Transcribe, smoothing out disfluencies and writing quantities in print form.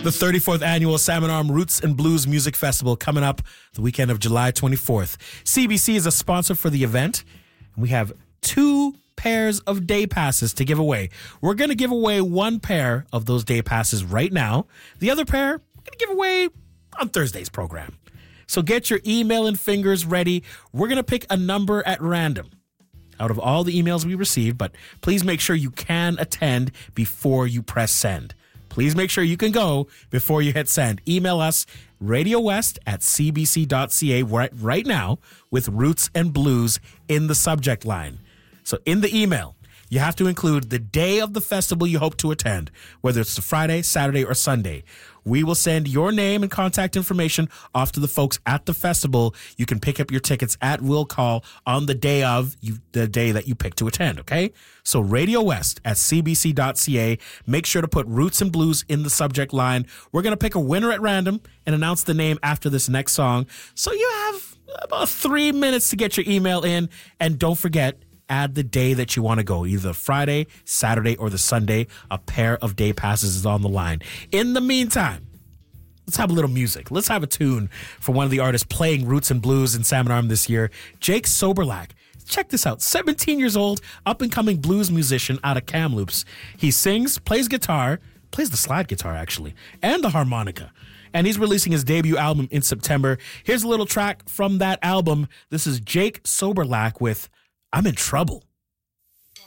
The 34th annual Salmon Arm Roots and Blues Music Festival coming up the weekend of July 24th. CBC is a sponsor for the event, and we have 2 pairs of day passes to give away. We're going to give away 1 pair of those day passes right now. The other pair, we're going to give away on Thursday's program. So get your email and fingers ready. We're going to pick a number at random out of all the emails we receive, but please make sure you can attend before you press send. Please make sure you can go before you hit send. Email us, radiowest@cbc.ca right now with Roots and Blues in the subject line. So in the email, you have to include the day of the festival you hope to attend, whether it's the Friday, Saturday, or Sunday. We will send your name and contact information off to the folks at the festival. You can pick up your tickets at will call on the day that you pick to attend, okay? So radiowest@cbc.ca. Make sure to put Roots and Blues in the subject line. We're going to pick a winner at random and announce the name after this next song. So you have about 3 minutes to get your email in. And don't forget, add the day that you want to go, either Friday, Saturday, or the Sunday. A pair of day passes is on the line. In the meantime, let's have a little music. Let's have a tune for one of the artists playing Roots and Blues in Salmon Arm this year, Jake Soberlack. Check this out. 17 years old, up-and-coming blues musician out of Kamloops. He sings, plays guitar, plays the slide guitar, actually, and the harmonica. And he's releasing his debut album in September. Here's a little track from that album. This is Jake Soberlack with I'm in Trouble.